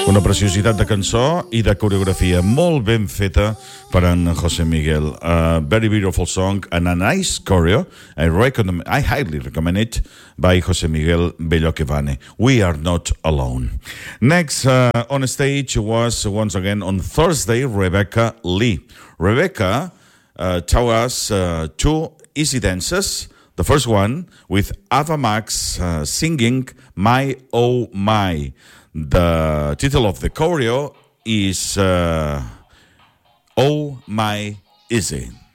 Una preciositat de cançó i de coreografia molt ben feta per en José Miguel. A very beautiful song and a nice choreo. I highly recommend it by José Miguel Bello-Quevane. We Are Not Alone. Next on stage was once again on Thursday, Rebecca Lee. Rebecca taught us two easy dances. The first one with Ava Max singing My Oh My. The title of the choreo is Oh My Easy.